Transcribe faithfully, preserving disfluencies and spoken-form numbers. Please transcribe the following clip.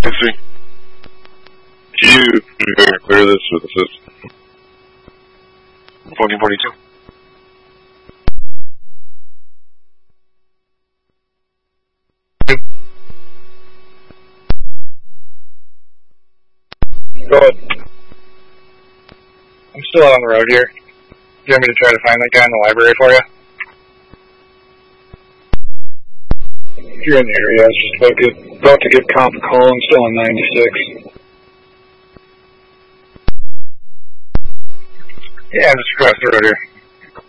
Dixie, can you clear this with the system? fourteen forty-two. Go ahead. I'm still out on the road here. Do you want me to try to find that guy in the library for you? If you're in the area, I was just about, get, about to give Comp a call. I'm still on ninety-six. Yeah, I'm just across the road here.